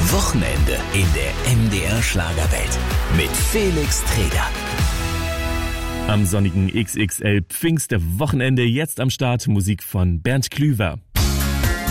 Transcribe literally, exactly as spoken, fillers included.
Wochenende in der M D R Schlagerwelt mit Felix Treder. Am sonnigen X X L Pfingstwochenende jetzt am Start Musik von Bernd Klüver.